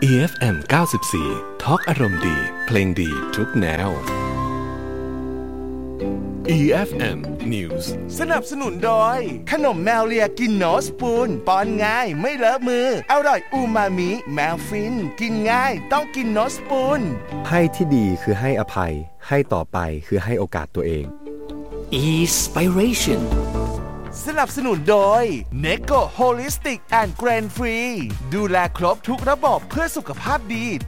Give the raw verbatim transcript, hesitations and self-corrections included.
อี เอฟ เอ็ม เก้าสิบสี่ ทอล์กอารมณ์ดีเพลงดีทุกแนว อี เอฟ เอ็ม News สนับสนุนโดยขนมแมวเลียกินโนสปูนป้อนง่ายไม่เลอะมืออร่อยอูมามิแมวฟินกินง่ายต้องกินโนสปูนให้ที่ดีคือให้อภัยให้ต่อไปคือให้โอกาสตัวเอง Inspiration สนับสนุนโดย Neko Holistic and Grain Free ดูแลครบทุกระบบเพื่อสุขภาพดี